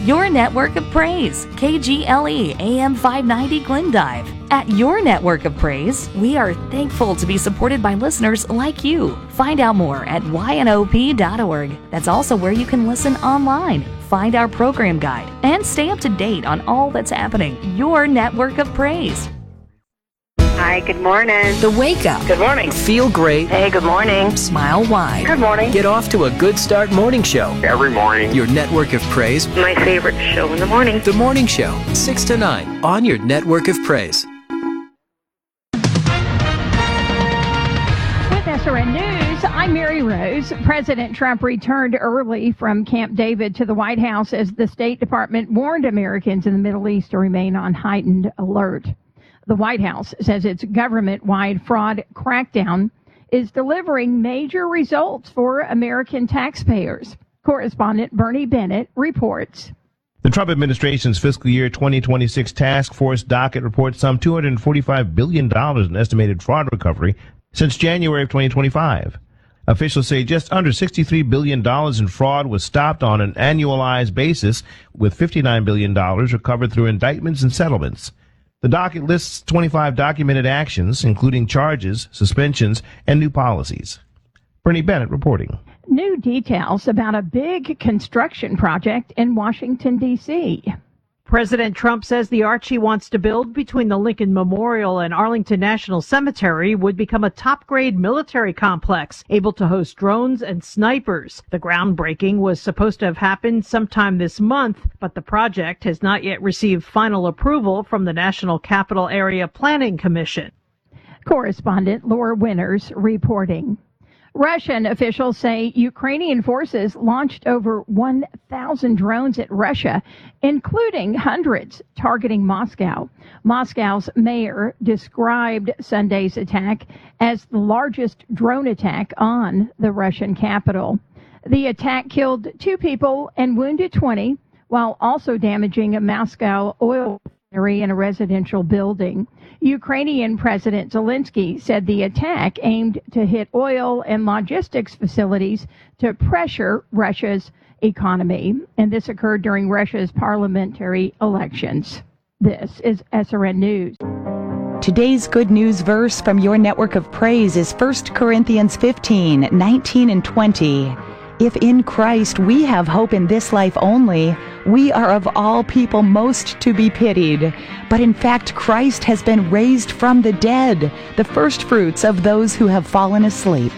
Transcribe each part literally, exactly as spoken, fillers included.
Your network of praise, K G L E A M five ninety Glendive. At Your Network of Praise, we are thankful to be supported by listeners like you. Find out more at Y N O P dot org. That's also where you can listen online, find our program guide, and stay up to date on all that's happening. Your Network of Praise. Hi, good morning. The Wake Up. Good morning. Feel great. Hey, good morning. Smile wide. Good morning. Get off to a good start morning show. Every morning. Your network of praise. My favorite show in the morning. The Morning Show, six to nine, on your network of praise. With S R N News, I'm Mary Rose. President Trump returned early from Camp David to the White House as the State Department warned Americans in the Middle East to remain on heightened alert. The White House says its government-wide fraud crackdown is delivering major results for American taxpayers. Correspondent Bernie Bennett reports. The Trump administration's fiscal year twenty twenty-six task force docket reports some two hundred forty-five billion dollars in estimated fraud recovery since January of twenty twenty-five. Officials say just under sixty-three billion dollars in fraud was stopped on an annualized basis, with fifty-nine billion dollars recovered through indictments and settlements. The docket lists twenty-five documented actions, including charges, suspensions, and new policies. Bernie Bennett reporting. New details about a big construction project in Washington, D C President Trump says the arch he wants to build between the Lincoln Memorial and Arlington National Cemetery would become a top-grade military complex, able to host drones and snipers. The groundbreaking was supposed to have happened sometime this month, but the project has not yet received final approval from the National Capital Area Planning Commission. Correspondent Laura Winters reporting. Russian officials say Ukrainian forces launched over one thousand drones at Russia, including hundreds targeting Moscow. Moscow's mayor described Sunday's attack as the largest drone attack on the Russian capital. The attack killed two people and wounded twenty, while also damaging a Moscow oil refinery and a residential building. Ukrainian President Zelensky said the attack aimed to hit oil and logistics facilities to pressure Russia's economy. And this occurred during Russia's parliamentary elections. This is S R N News. Today's good news verse from your network of praise is First Corinthians fifteen, nineteen and twenty. If in Christ we have hope in this life only, we are of all people most to be pitied. But in fact, Christ has been raised from the dead, the firstfruits of those who have fallen asleep.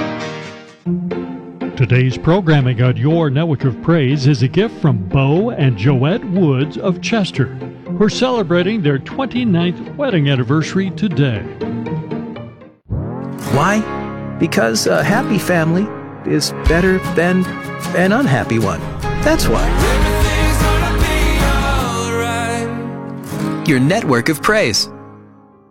Today's programming on Your Network of Praise is a gift from Bo and Joette Woods of Chester, who are celebrating their twenty-ninth wedding anniversary today. Why? Because a happy family is better than an unhappy one. That's why. Your network of praise.